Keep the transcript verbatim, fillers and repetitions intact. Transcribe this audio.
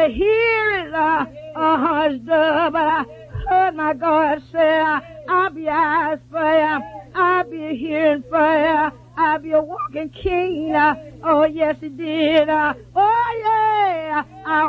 to hear it, uh, uh, but I heard my God say, uh, I'll be eyes for you, I'll be a hearing for you, I'll be a walking king. Uh, oh, yes, he did. Uh, oh, yeah. I